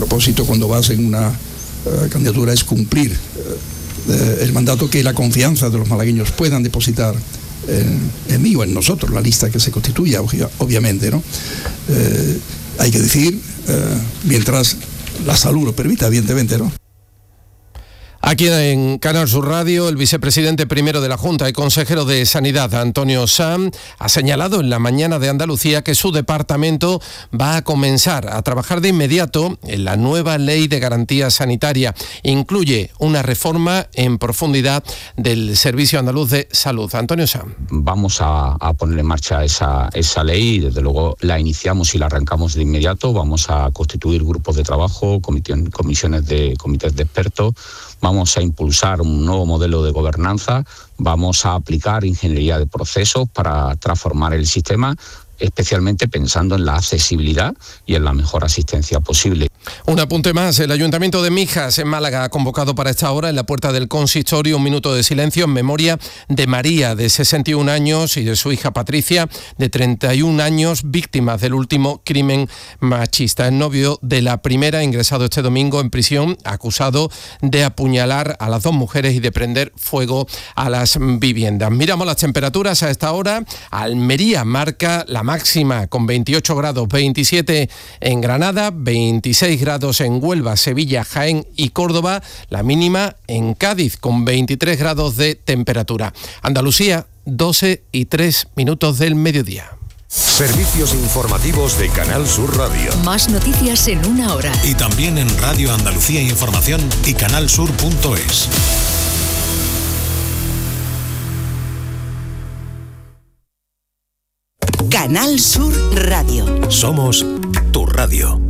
propósito, cuando vas en una candidatura, es cumplir el mandato, que la confianza de los malagueños puedan depositar en mí o en nosotros, la lista que se constituya, obviamente, ¿no? Hay que decir, mientras la salud lo permita, evidentemente, ¿no? Aquí en Canal Sur Radio, el vicepresidente primero de la Junta y consejero de Sanidad, Antonio Sanz, ha señalado en la mañana de Andalucía que su departamento va a comenzar a trabajar de inmediato en la nueva ley de garantía sanitaria. Incluye una reforma en profundidad del Servicio Andaluz de Salud. Antonio Sanz. Vamos a poner en marcha esa ley y desde luego la iniciamos y la arrancamos de inmediato. Vamos a constituir grupos de trabajo, comisiones de comités de expertos. Vamos a impulsar un nuevo modelo de gobernanza, vamos a aplicar ingeniería de procesos para transformar el sistema, especialmente pensando en la accesibilidad y en la mejor asistencia posible. Un apunte más, el Ayuntamiento de Mijas, en Málaga, ha convocado para esta hora en la puerta del consistorio un minuto de silencio en memoria de María, de 61 años, y de su hija Patricia, de 31 años, víctimas del último crimen machista. El novio de la primera, ingresado este domingo en prisión, acusado de apuñalar a las dos mujeres y de prender fuego a las viviendas. Miramos las temperaturas a esta hora. Almería marca la máxima con 28 grados, 27 en Granada, 26 grados en Huelva, Sevilla, Jaén y Córdoba, la mínima en Cádiz con 23 grados de temperatura. Andalucía, 12:03 del mediodía. Servicios informativos de Canal Sur Radio. Más noticias en una hora. Y también en Radio Andalucía Información y canalsur.es. Canal Sur Radio. Somos tu radio.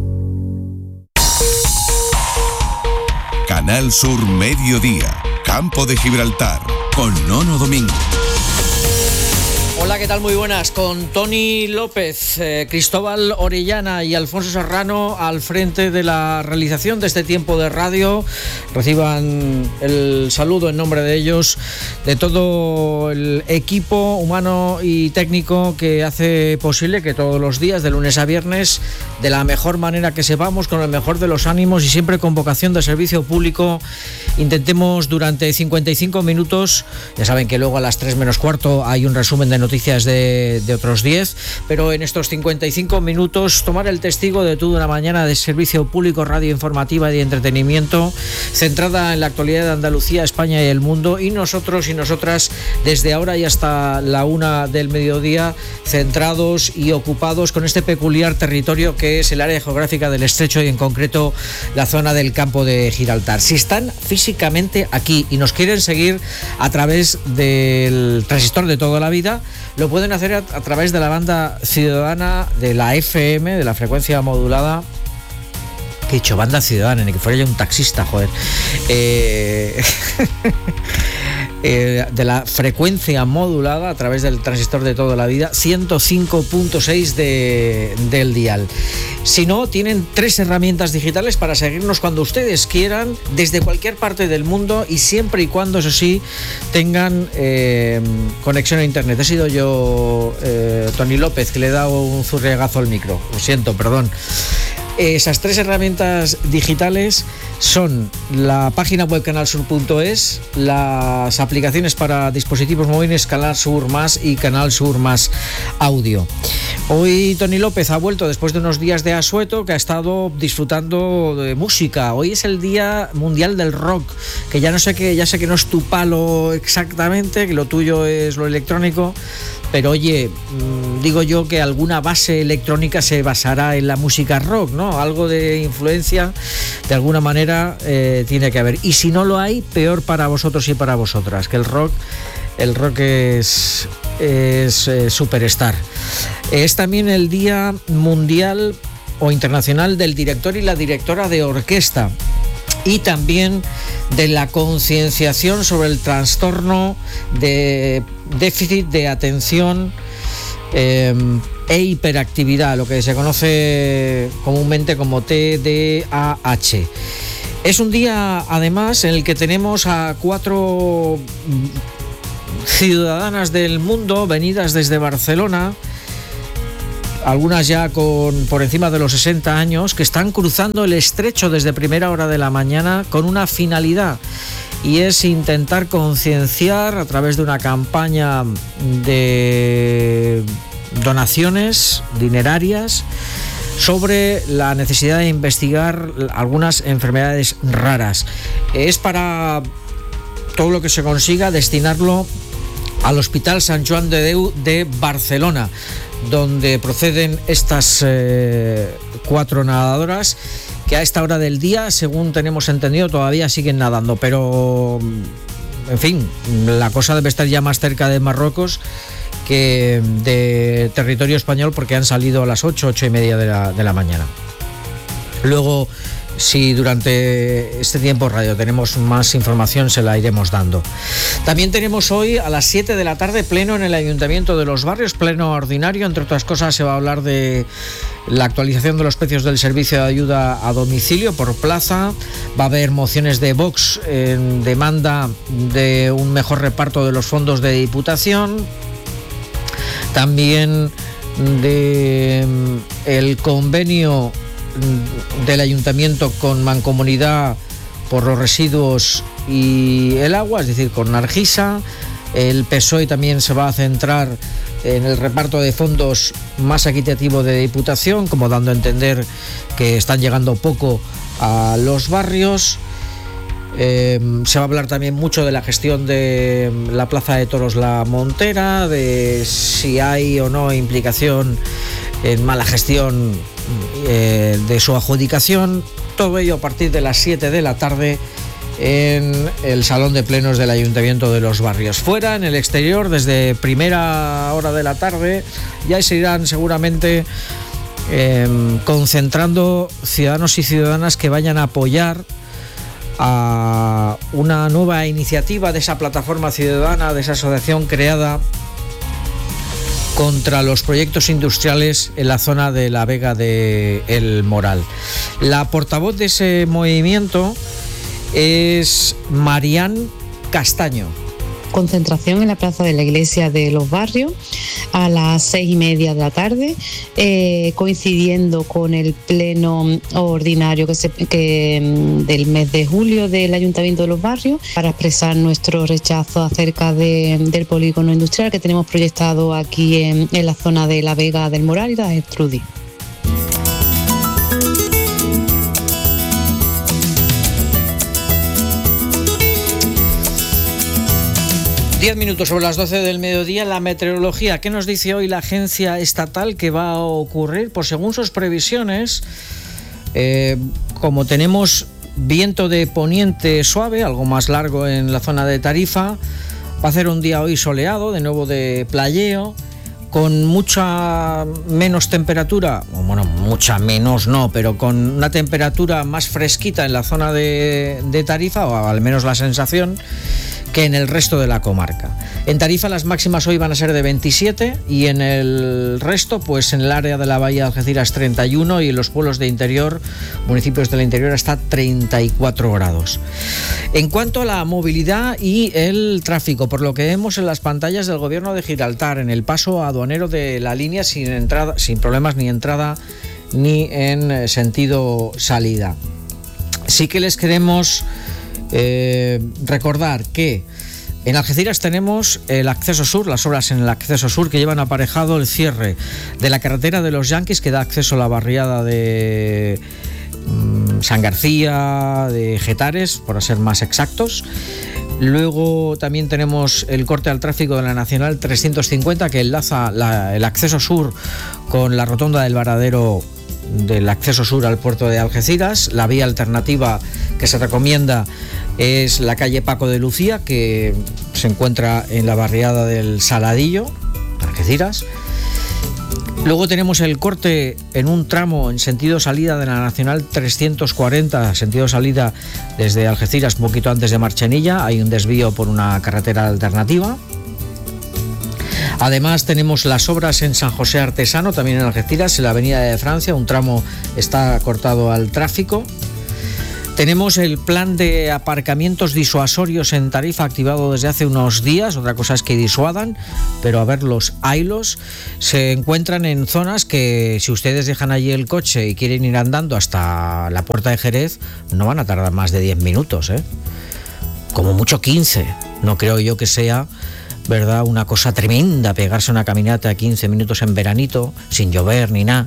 Canal Sur Mediodía, Campo de Gibraltar, con Nono Domingo. Hola, ¿qué tal? Muy buenas. Con Tony López, Cristóbal Orellana y Alfonso Serrano al frente de la realización de este tiempo de radio. Reciban el saludo en nombre de ellos, de todo el equipo humano y técnico que hace posible que todos los días, de lunes a viernes, de la mejor manera que sepamos, con el mejor de los ánimos y siempre con vocación de servicio público, intentemos durante 55 minutos, ya saben que luego a las 3 menos cuarto hay un resumen de noticias de otros 10, pero en estos 55 minutos tomar el testigo de toda una mañana de servicio público, radio informativa y de entretenimiento centrada en la actualidad de Andalucía, España y el mundo, y nosotros y nosotras desde ahora y hasta la 1 del mediodía centrados y ocupados con este peculiar territorio que es el área geográfica del Estrecho y en concreto la zona del Campo de Gibraltar. Si están físicamente aquí y nos quieren seguir a través del transistor de toda la vida, lo pueden hacer a través de la banda ciudadana de la FM, de la frecuencia modulada. Que he dicho banda ciudadana, ni que fuera yo un taxista, joder. De la frecuencia modulada a través del transistor de toda la vida, 105.6 del dial. Si no, tienen 3 herramientas digitales para seguirnos cuando ustedes quieran, desde cualquier parte del mundo y siempre y cuando, eso sí, tengan conexión a internet. He sido yo, Tony López, que le he dado un zurriagazo al micro. Lo siento, perdón. Esas 3 herramientas digitales son la página web canalsur.es, las aplicaciones para dispositivos móviles Canal Sur Más y Canal Sur Más Audio. Hoy Tony López ha vuelto después de unos días de asueto, que ha estado disfrutando de música. Hoy es el Día Mundial del Rock, que ya sé que no es tu palo exactamente, que lo tuyo es lo electrónico, pero oye, digo yo que alguna base electrónica se basará en la música rock, ¿no? Algo de influencia, de alguna manera, tiene que haber. Y si no lo hay, peor para vosotros y para vosotras, que el rock es superstar. Es también el Día Mundial o Internacional del Director y la Directora de Orquesta, y también de la concienciación sobre el trastorno de déficit de atención e hiperactividad, lo que se conoce comúnmente como TDAH. Es un día, además, en el que tenemos a 4 ciudadanas del mundo venidas desde Barcelona algunas ya por encima de los 60 años, que están cruzando el estrecho desde primera hora de la mañana con una finalidad, y es intentar concienciar a través de una campaña de donaciones dinerarias sobre la necesidad de investigar algunas enfermedades raras. Es para todo lo que se consiga destinarlo al Hospital Sant Joan de Déu de Barcelona, donde proceden estas 4 nadadoras que a esta hora del día, según tenemos entendido, todavía siguen nadando, pero en fin, la cosa debe estar ya más cerca de Marruecos que de territorio español, porque han salido a las 8:30 de la mañana. Luego, si durante este tiempo radio tenemos más información, se la iremos dando. También tenemos hoy a las 7 de la tarde pleno en el Ayuntamiento de Los Barrios, pleno ordinario. Entre otras cosas, se va a hablar de la actualización de los precios del servicio de ayuda a domicilio por plaza. Va a haber mociones de Vox en demanda de un mejor reparto de los fondos de Diputación. También de el convenio del ayuntamiento con Mancomunidad por los residuos y el agua, es decir, con Nargisa. El PSOE también se va a centrar en el reparto de fondos más equitativo de Diputación, como dando a entender que están llegando poco a los barrios. Se va a hablar también mucho de la gestión de la Plaza de Toros La Montera, de si hay o no implicación en mala gestión de su adjudicación. Todo ello a partir de las 7 de la tarde en el Salón de Plenos del Ayuntamiento de Los Barrios. Fuera, en el exterior, desde primera hora de la tarde, ya se irán seguramente concentrando ciudadanos y ciudadanas que vayan a apoyar a una nueva iniciativa de esa plataforma ciudadana, de esa asociación creada contra los proyectos industriales en la zona de la Vega de El Moral. La portavoz de ese movimiento es Marián Castaño. Concentración en la plaza de la iglesia de Los Barrios a las 6:30 de la tarde, coincidiendo con el pleno ordinario del mes de julio del Ayuntamiento de Los Barrios, para expresar nuestro rechazo acerca del polígono industrial que tenemos proyectado aquí en la zona de la Vega del Moral y la Gertrudis. Diez minutos sobre las 12 del mediodía. La meteorología, ¿qué nos dice hoy la agencia estatal que va a ocurrir? Pues según sus previsiones, como tenemos viento de poniente suave, algo más largo en la zona de Tarifa, va a ser un día hoy soleado, de nuevo de playeo, con mucha menos temperatura, bueno, mucha menos no, pero con una temperatura más fresquita en la zona de Tarifa, o al menos la sensación, que en el resto de la comarca. En Tarifa las máximas hoy van a ser de 27 y en el resto, pues en el área de la Bahía de Algeciras 31 y en los pueblos de interior, municipios del interior, hasta 34 grados. En cuanto a la movilidad y el tráfico, por lo que vemos en las pantallas del Gobierno de Gibraltar, en el paso aduanero de la línea sin problemas ni entrada ni en sentido salida. Sí que les queremos recordar que en Algeciras tenemos el acceso sur, las obras en el acceso sur que llevan aparejado el cierre de la carretera de los Yanquis, que da acceso a la barriada de San García, de Getares, por ser más exactos. Luego también tenemos el corte al tráfico de la Nacional 350, que enlaza el acceso sur con la rotonda del Varadero del acceso sur al puerto de Algeciras. La vía alternativa que se recomienda es la calle Paco de Lucía, que se encuentra en la barriada del Saladillo, Algeciras. Luego tenemos el corte en un tramo en sentido salida de la Nacional 340, sentido salida desde Algeciras, un poquito antes de Marchenilla. Hay un desvío por una carretera alternativa. Además tenemos las obras en San José Artesano, también en Algeciras, en la avenida de Francia. Un tramo está cortado al tráfico. Tenemos el plan de aparcamientos disuasorios en Tarifa activado desde hace unos días. Otra cosa es que disuadan, pero a ver, los AILOS se encuentran en zonas que si ustedes dejan allí el coche y quieren ir andando hasta la Puerta de Jerez, no van a tardar más de 10 minutos, como mucho 15. No creo yo que sea, ¿verdad?, una cosa tremenda pegarse una caminata a 15 minutos en veranito, sin llover ni nada.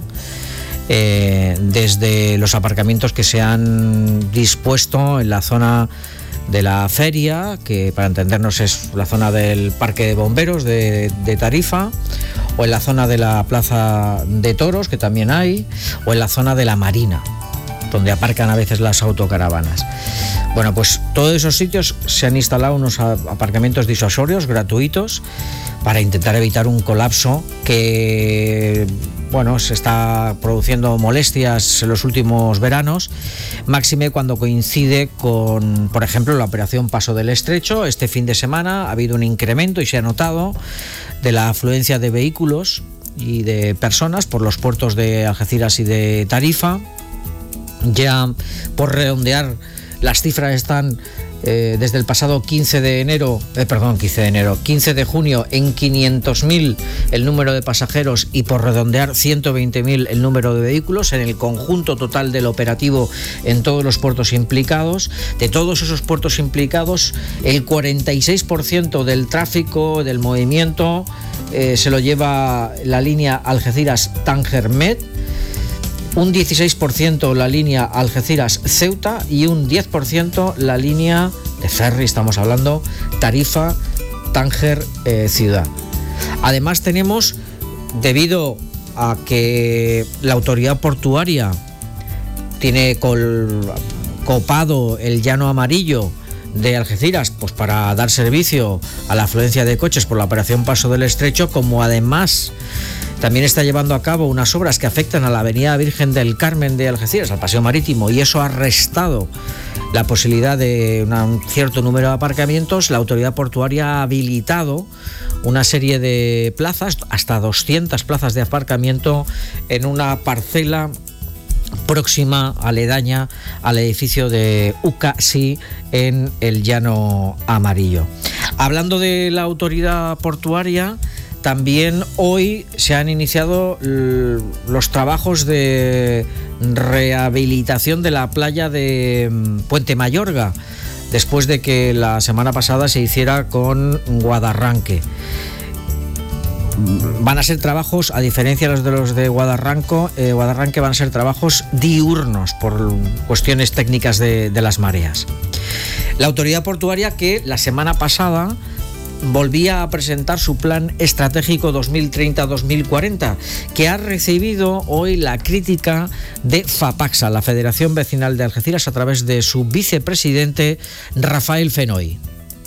Desde los aparcamientos que se han dispuesto en la zona de la feria, que para entendernos es la zona del Parque de Bomberos de Tarifa, o en la zona de la Plaza de Toros, que también hay, o en la zona de la Marina, donde aparcan a veces las autocaravanas. Bueno, pues todos esos sitios se han instalado unos aparcamientos disuasorios gratuitos para intentar evitar un colapso que, bueno, se está produciendo molestias en los últimos veranos, máxime cuando coincide con, por ejemplo, la operación Paso del Estrecho. Este fin de semana ha habido un incremento y se ha notado de la afluencia de vehículos y de personas por los puertos de Algeciras y de Tarifa. Ya por redondear, las cifras están desde el pasado 15 de junio en 500.000 el número de pasajeros y por redondear 120.000 el número de vehículos en el conjunto total del operativo en todos los puertos implicados. De todos esos puertos implicados, el 46% del tráfico, del movimiento, se lo lleva la línea Algeciras-Tánger-Met, un 16% la línea Algeciras-Ceuta y un 10% la línea de ferry, estamos hablando, Tarifa-Tánger-Ciudad. Además tenemos, debido a que la autoridad portuaria tiene copado el llano amarillo de Algeciras, pues para dar servicio a la afluencia de coches por la operación Paso del Estrecho, como además también está llevando a cabo unas obras que afectan a la avenida Virgen del Carmen de Algeciras, al paseo marítimo, y eso ha restado la posibilidad de un cierto número de aparcamientos. La autoridad portuaria ha habilitado una serie de plazas, hasta 200 plazas de aparcamiento en una parcela próxima, aledaña al edificio de UCASI en el Llano Amarillo. Hablando de la autoridad portuaria, también hoy se han iniciado los trabajos de rehabilitación de la playa de Puente Mayorga, después de que la semana pasada se hiciera con Guadarranque. Van a ser trabajos, a diferencia de los de Guadarranque, van a ser trabajos diurnos por cuestiones técnicas de las mareas. La autoridad portuaria, que la semana pasada volvía a presentar su plan estratégico 2030-2040, que ha recibido hoy la crítica de FAPACSA, la Federación Vecinal de Algeciras, a través de su vicepresidente Rafael Fenoy.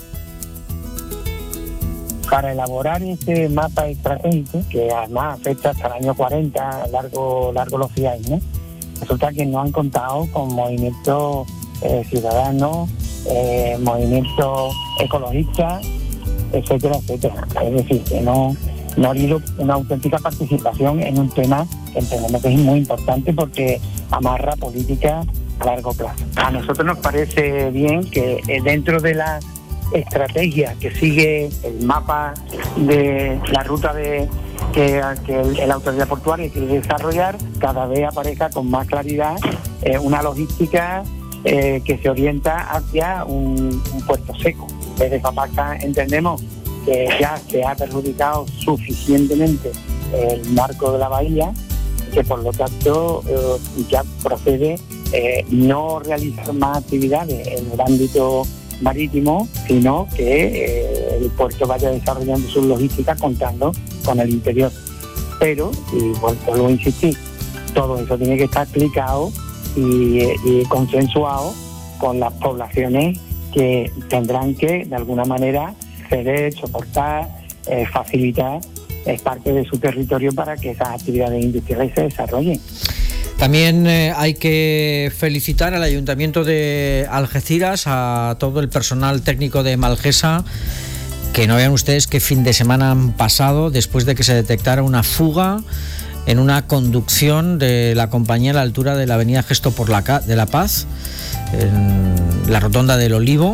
Para elaborar ese mapa estratégico, que además afecta hasta el año 40, largo los 10 años, resulta que no han contado con movimientos ciudadanos, movimientos ecologistas, etcétera, etcétera. Es decir, que no ha habido una auténtica participación en un tema que entendemos que es muy importante porque amarra política a largo plazo. A nosotros nos parece bien que dentro de la estrategia que sigue el mapa de la ruta que la autoridad portuaria quiere desarrollar, cada vez aparezca con más claridad una logística que se orienta hacia un puerto seco. Desde FAPACSA entendemos que ya se ha perjudicado suficientemente el marco de la bahía, que por lo tanto ya procede no realizar más actividades en el ámbito marítimo, sino que el puerto vaya desarrollando su logística contando con el interior. Pero, y vuelvo a insistir, todo eso tiene que estar explicado y consensuado con las poblaciones que tendrán que, de alguna manera, ceder, soportar, facilitar parte de su territorio para que esas actividades industriales se desarrollen. También hay que felicitar al Ayuntamiento de Algeciras, a todo el personal técnico de Malgesa, que no vean ustedes qué fin de semana han pasado después de que se detectara una fuga en una conducción de la compañía a la altura de la avenida Gesto de la Paz, en la rotonda del Olivo.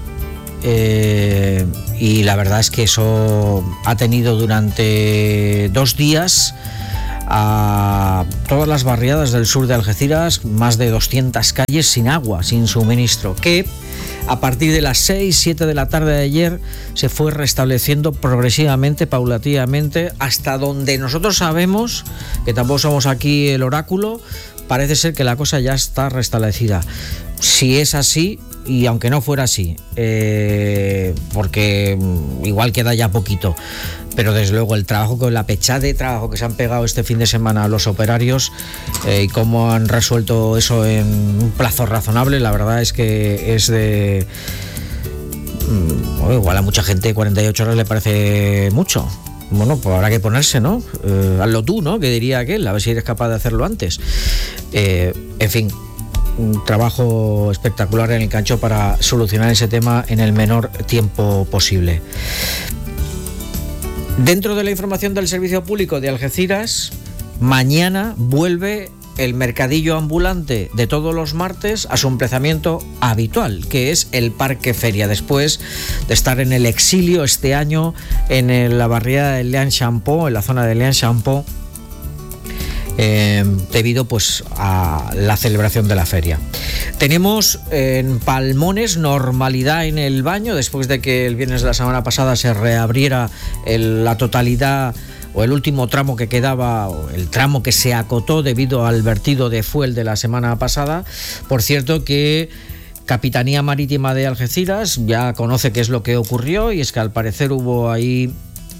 Y la verdad es que eso ha tenido durante 2 días a todas las barriadas del sur de Algeciras más de 200 calles sin agua, sin suministro, que a partir de las 6-7 de la tarde de ayer se fue restableciendo progresivamente, paulatinamente, hasta donde nosotros sabemos, que tampoco somos aquí el oráculo, parece ser que la cosa ya está restablecida. Si es así, y aunque no fuera así, porque igual queda ya poquito, pero desde luego el trabajo, con la pechada de trabajo que se han pegado este fin de semana los operarios y cómo han resuelto eso en un plazo razonable, la verdad es que es de... igual a mucha gente 48 horas le parece mucho. Bueno, pues habrá que ponerse, ¿no? Hazlo tú, ¿no? Que diría aquel, a ver si eres capaz de hacerlo antes. En fin, un trabajo espectacular en el Cancho para solucionar ese tema en el menor tiempo posible. Dentro de la información del Servicio Público de Algeciras, mañana vuelve el mercadillo ambulante de todos los martes a su emplazamiento habitual, que es el Parque Feria, después de estar en el exilio este año en la barriada de Lean-Champeau, en la zona de Lean-Champeau, debido pues a la celebración de la feria. Tenemos en Palmones normalidad en el baño después de que el viernes de la semana pasada se reabriera la totalidad o el último tramo que quedaba, o el tramo que se acotó debido al vertido de fuel de la semana pasada. Por cierto que Capitanía Marítima de Algeciras ya conoce qué es lo que ocurrió, y es que al parecer hubo ahí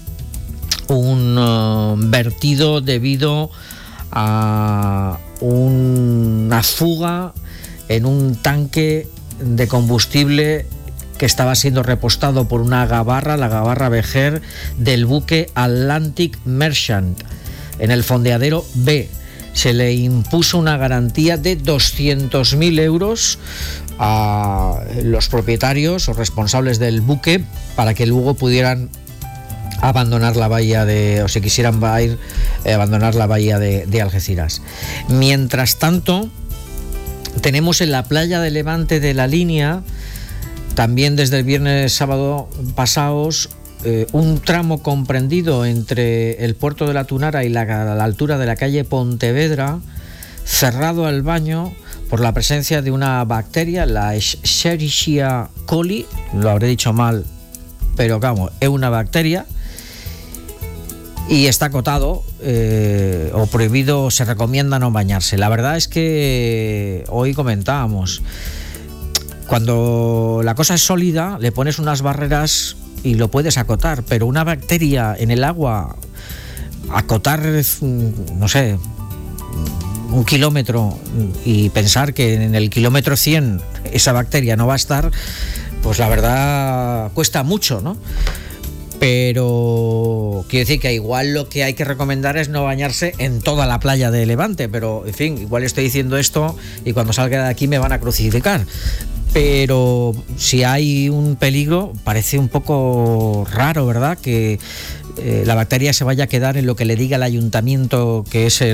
un vertido debido a una fuga en un tanque de combustible que estaba siendo repostado por una gabarra, la gabarra Vejer, del buque Atlantic Merchant, en el fondeadero B. Se le impuso una garantía de 200.000 euros a los propietarios o responsables del buque para que luego pudieran abandonar la bahía de, o si quisieran abandonar la bahía de Algeciras. Mientras tanto, tenemos en la playa de Levante de la Línea, también desde el viernes sábado pasados, un tramo comprendido entre el puerto de la Tunara y la altura de la calle Pontevedra, cerrado al baño por la presencia de una bacteria, la Escherichia coli, lo habré dicho mal, pero vamos, es una bacteria, y está acotado o prohibido, se recomienda no bañarse. La verdad es que hoy comentábamos, cuando la cosa es sólida le pones unas barreras y lo puedes acotar, pero una bacteria en el agua, acotar, no sé, 1 kilómetro y pensar que en el kilómetro 100 esa bacteria no va a estar, pues la verdad cuesta mucho, ¿no? Pero quiero decir que igual lo que hay que recomendar es no bañarse en toda la playa de Levante, pero en fin, igual estoy diciendo esto y cuando salga de aquí me van a crucificar. Pero si hay un peligro, parece un poco raro, ¿verdad?, que la bacteria se vaya a quedar en lo que le diga el ayuntamiento, que es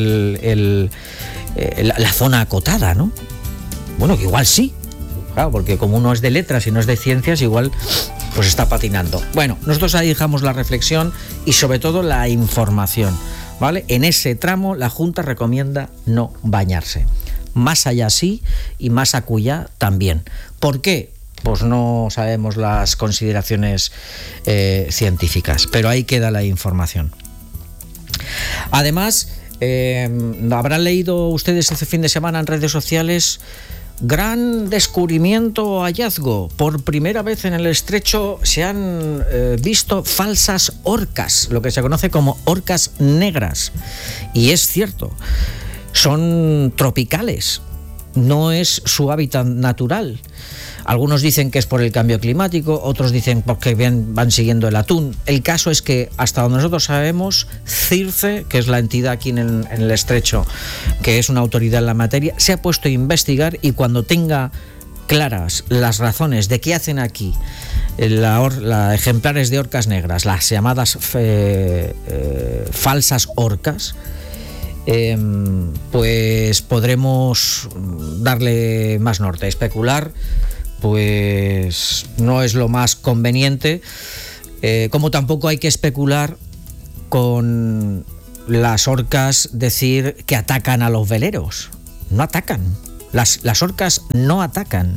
la zona acotada, ¿no? Bueno, que igual sí, claro, porque como uno es de letras y no es de ciencias, igual pues está patinando. Bueno, nosotros ahí dejamos la reflexión y sobre todo la información, ¿vale? En ese tramo la Junta recomienda no bañarse. Más allá sí y más acullá también. ¿Por qué? Pues no sabemos las consideraciones científicas, pero ahí queda la información. Además, habrán leído ustedes este fin de semana en redes sociales: gran descubrimiento o hallazgo. Por primera vez en el estrecho se han visto falsas orcas, lo que se conoce como orcas negras. Y es cierto, son tropicales, no es su hábitat natural. Algunos dicen que es por el cambio climático, otros dicen porque van siguiendo el atún. El caso es que hasta donde nosotros sabemos, CIRCE, que es la entidad aquí en el estrecho, que es una autoridad en la materia, se ha puesto a investigar, y cuando tenga claras las razones de qué hacen aquí ejemplares de orcas negras, las llamadas falsas orcas, pues podremos darle más norte. Especular pues no es lo más conveniente, como tampoco hay que especular con las orcas, decir que atacan a los veleros. No atacan, las orcas no atacan.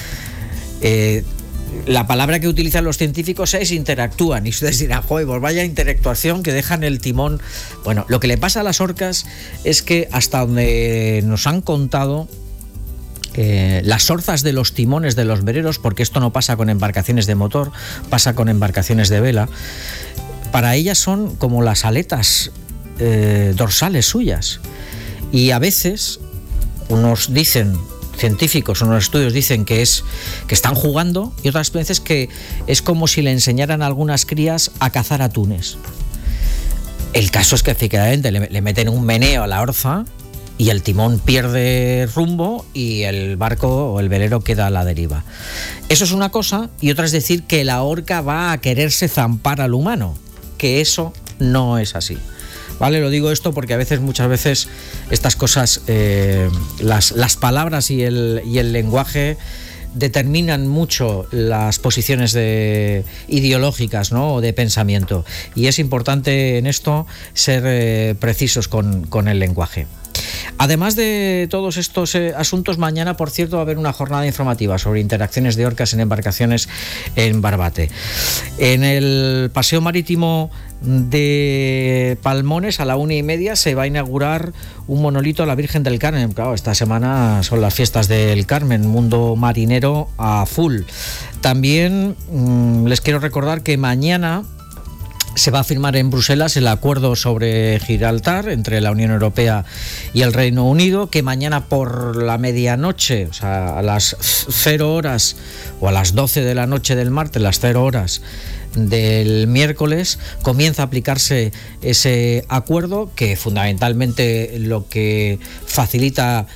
La palabra que utilizan los científicos es interactúan, y ustedes dirán, joder, pues vaya interactuación que dejan el timón. Bueno, lo que le pasa a las orcas es que, hasta donde nos han contado, las orzas de los timones de los veleros, porque esto no pasa con embarcaciones de motor, pasa con embarcaciones de vela, para ellas son como las aletas dorsales suyas, y a veces unos dicen, científicos, unos estudios dicen que están jugando, y otras veces que es como si le enseñaran a algunas crías a cazar atunes. El caso es que efectivamente le meten un meneo a la orza y el timón pierde rumbo y el barco o el velero queda a la deriva. Eso es una cosa, y otra es decir que la orca va a quererse zampar al humano, que eso no es así. Vale, lo digo esto porque muchas veces estas cosas, las palabras y el lenguaje determinan mucho las posiciones ideológicas, ¿no?, o de pensamiento, y es importante en esto ser precisos con el lenguaje. Además de todos estos asuntos, mañana, por cierto, va a haber una jornada informativa sobre interacciones de orcas en embarcaciones en Barbate. En el paseo marítimo de Palmones, a la 1:30, se va a inaugurar un monolito a la Virgen del Carmen. Claro, esta semana son las fiestas del Carmen, mundo marinero a full. También les quiero recordar que mañana se va a firmar en Bruselas el acuerdo sobre Gibraltar entre la Unión Europea y el Reino Unido, que mañana por la medianoche, o sea, a las 0 horas o a las 12 de la noche del martes, las 0 horas del miércoles, comienza a aplicarse ese acuerdo, que fundamentalmente lo que facilita,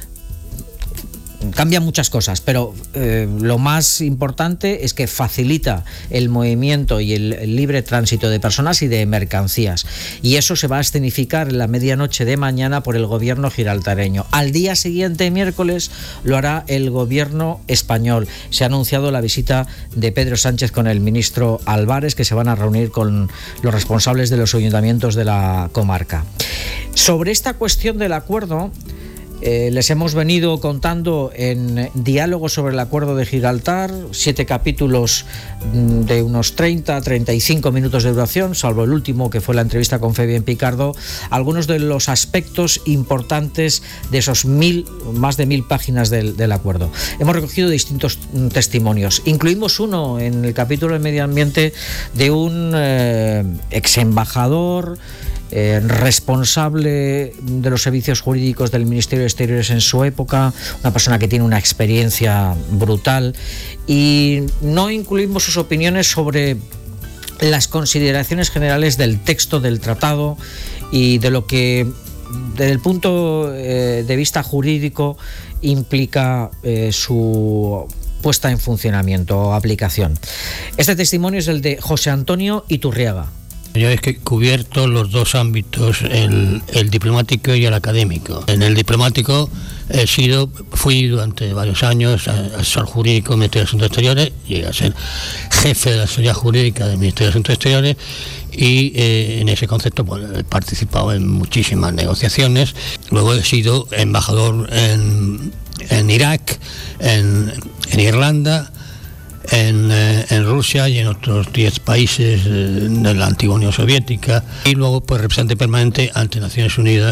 cambia muchas cosas, pero lo más importante es que facilita el movimiento y el libre tránsito de personas y de mercancías, y eso se va a escenificar en la medianoche de mañana por el gobierno gibraltareño. Al día siguiente, miércoles, lo hará el gobierno español. Se ha anunciado la visita de Pedro Sánchez con el ministro Álvarez, que se van a reunir con los responsables de los ayuntamientos de la comarca. Sobre esta cuestión del acuerdo, les hemos venido contando en Diálogo sobre el Acuerdo de Gibraltar, 7 capítulos de unos 30-35 minutos de duración, salvo el último, que fue la entrevista con Febien Picardo, algunos de los aspectos importantes de esos más de 1000 páginas del acuerdo. Hemos recogido distintos testimonios. Incluimos uno en el capítulo de Medio Ambiente de un ex embajador, responsable de los servicios jurídicos del Ministerio de Exteriores en su época, una persona que tiene una experiencia brutal, y no incluimos sus opiniones sobre las consideraciones generales del texto del tratado y de lo que, desde el punto de vista jurídico, implica su puesta en funcionamiento o aplicación. Este testimonio es el de José Antonio Iturriaga. Yo he cubierto los dos ámbitos, el diplomático y el académico. En el diplomático fui durante varios años asesor jurídico del Ministerio de Asuntos Exteriores, llegué a ser jefe de la asesoría jurídica del Ministerio de Asuntos Exteriores, y en ese concepto pues, he participado en muchísimas negociaciones. Luego he sido embajador en Irak, en Irlanda, en Rusia y en otros 10 países de la antigua Unión Soviética, y luego pues representante permanente ante Naciones Unidas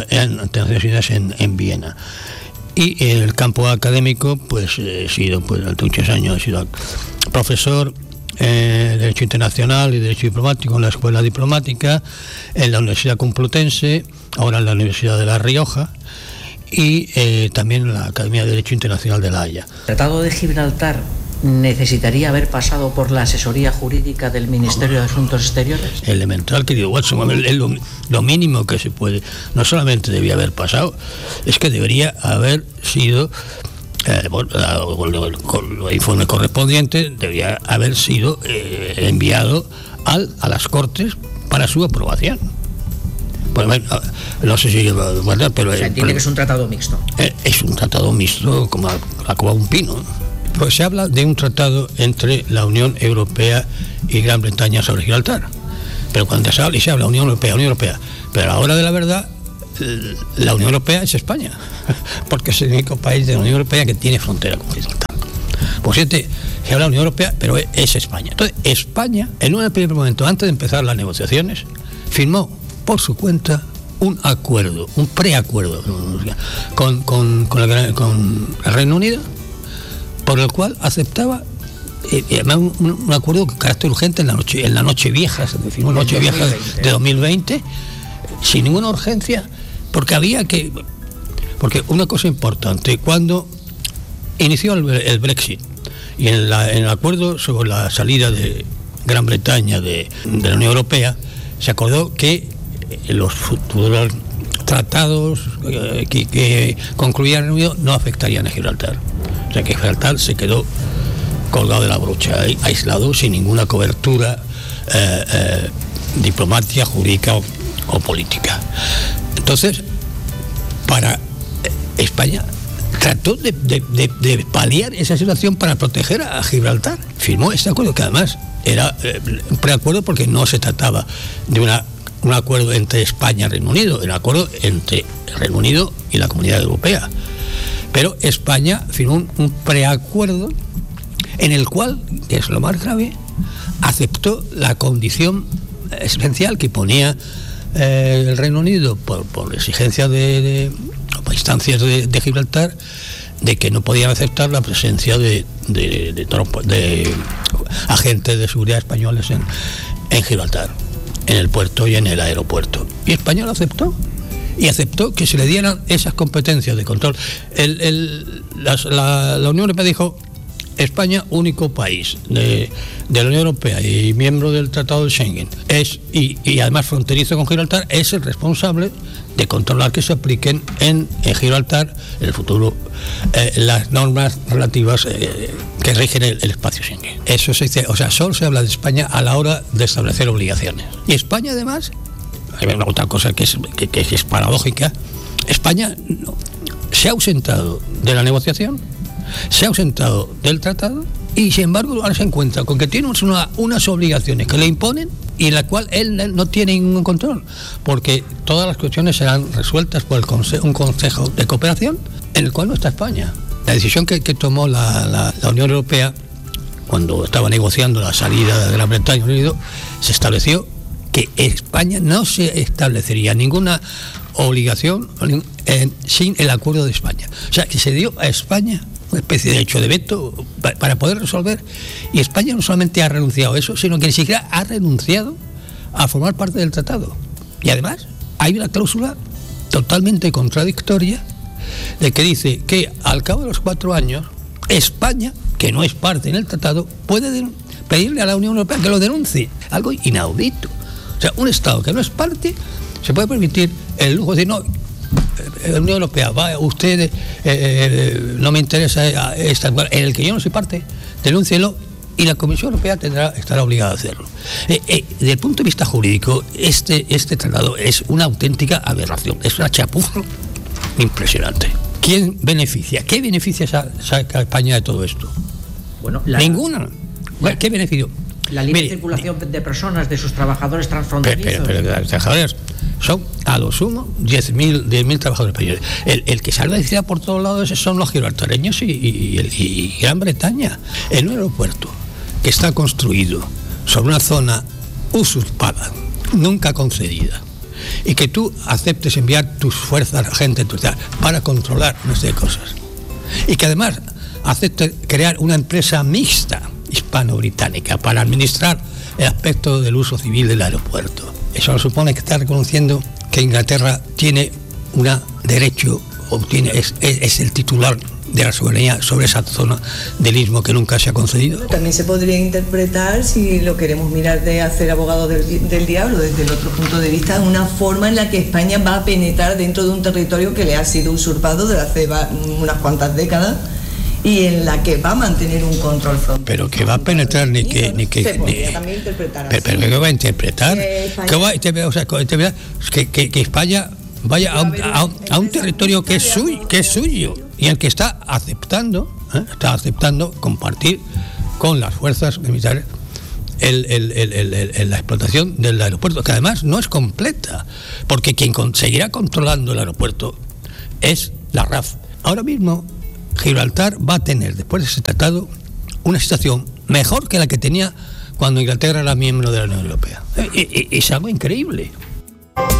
en Viena. Y en el campo académico pues he sido durante muchos años he sido profesor de Derecho Internacional y Derecho Diplomático en la Escuela Diplomática, en la Universidad Complutense, ahora en la Universidad de La Rioja, y también en la Academia de Derecho Internacional de La Haya. El Tratado de Gibraltar necesitaría haber pasado por la asesoría jurídica del Ministerio de Asuntos Exteriores. Elemental, querido Watson, es lo mínimo que se puede. No solamente debía haber pasado, es que debería haber sido, con el informe correspondiente, debería haber sido enviado a las Cortes para su aprobación. Bueno, no sé si guardar, pero... Se entiende que es un tratado mixto. Es un tratado mixto como la coba de un pino. Pues se habla de un tratado entre la Unión Europea y Gran Bretaña sobre Gibraltar. Pero cuando se habla Unión Europea, pero a la hora de la verdad, la Unión Europea es España, porque es el único país de la Unión Europea que tiene frontera con Gibraltar. Por cierto, se habla de la Unión Europea, pero es España. Entonces, España, en un primer momento, antes de empezar las negociaciones, firmó por su cuenta un acuerdo, un preacuerdo con el Reino Unido, por el cual aceptaba un acuerdo de carácter urgente en la noche vieja, se definió noche vieja de 2020, sin ninguna urgencia, porque una cosa importante, cuando inició el Brexit y en el acuerdo sobre la salida de Gran Bretaña de la Unión Europea, se acordó que los futuros tratados que concluían el Reino Unido no afectarían a Gibraltar. O sea que Gibraltar se quedó colgado de la brocha, aislado, sin ninguna cobertura diplomática, jurídica o política. Entonces, para España trató de paliar esa situación para proteger a Gibraltar. Firmó este acuerdo, que además era un preacuerdo porque no se trataba de un acuerdo entre España y Reino Unido, era un acuerdo entre el Reino Unido y la Comunidad Europea. Pero España firmó un preacuerdo en el cual, que es lo más grave, aceptó la condición esencial que ponía el Reino Unido por exigencia por instancias de Gibraltar, de que no podían aceptar la presencia de agentes de seguridad españoles en Gibraltar, en el puerto y en el aeropuerto. Y España lo aceptó. Y aceptó que se le dieran esas competencias de control. La Unión Europea dijo: España, único país de la Unión Europea y miembro del Tratado de Schengen, y además fronterizo con Gibraltar, es el responsable de controlar que se apliquen en Gibraltar, en el futuro, las normas relativas que rigen el espacio Schengen. Eso se dice, o sea, solo se habla de España a la hora de establecer obligaciones. Y España, además, hay una otra cosa que es paradójica: España se ha ausentado de la negociación, se ha ausentado del tratado, y sin embargo ahora se encuentra con que tiene unas obligaciones que le imponen y en la cual él no tiene ningún control, porque todas las cuestiones serán resueltas por un Consejo de Cooperación en el cual no está España. La decisión que tomó la Unión Europea cuando estaba negociando la salida de Gran Bretaña y Unido, se estableció que España no se establecería ninguna obligación sin el acuerdo de España. O sea, que se dio a España una especie de derecho de veto para poder resolver, y España no solamente ha renunciado a eso, sino que ni siquiera ha renunciado a formar parte del tratado. Y además hay una cláusula totalmente contradictoria de que dice que al cabo de los 4 años España, que no es parte en el tratado, puede pedirle a la Unión Europea que lo denuncie. Algo inaudito. O sea, un Estado que no es parte se puede permitir el lujo de decir: no, la Unión Europea, usted no me interesa esta, en el que yo no soy parte, denúncielo, y la Comisión Europea estará obligada a hacerlo. Desde el punto de vista jurídico, este tratado es una auténtica aberración, es una chapuza impresionante. ¿Quién beneficia? ¿Qué beneficia saca España de todo esto? Bueno, ninguna. ¿Qué beneficio? La libre circulación de personas, de sus trabajadores transfronterizos. Pero los trabajadores son, a lo sumo, 10.000 trabajadores españoles. El que salva de ciudad por todos lados son los gibraltareños y Gran Bretaña. En un aeropuerto que está construido sobre una zona usurpada, nunca concedida, y que tú aceptes enviar tus fuerzas, gente, para controlar una serie de cosas, y que además aceptes crear una empresa mixta hispano-británica para administrar el aspecto del uso civil del aeropuerto. Eso supone que está reconociendo que Inglaterra tiene un derecho, es el titular de la soberanía sobre esa zona del istmo que nunca se ha concedido. También se podría interpretar, si lo queremos mirar de hacer abogado del diablo desde el otro punto de vista, una forma en la que España va a penetrar dentro de un territorio que le ha sido usurpado desde hace unas cuantas décadas y en la que va a mantener un control frontal. Pero que va a penetrar ni que se podría también interpretar así. Pero que va a interpretar que España vaya a un territorio que es suyo y el que está aceptando compartir con las fuerzas militares la explotación del aeropuerto, que además no es completa, porque quien seguirá controlando el aeropuerto es la RAF. Ahora mismo Gibraltar va a tener, después de ese tratado, una situación mejor que la que tenía cuando Inglaterra era miembro de la Unión Europea. Y es algo increíble.